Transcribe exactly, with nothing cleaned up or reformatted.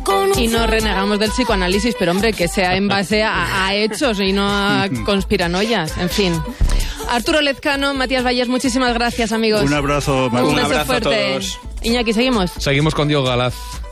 Y no renegamos del psicoanálisis, pero hombre, que sea en base a, a hechos y no a conspiranoias, en fin. Arturo Lezcano, Matías Vallés, muchísimas gracias, amigos. Un abrazo, María. Un beso abrazo fuerte. a todos. Iñaki, ¿seguimos? Seguimos con Diego Galaz.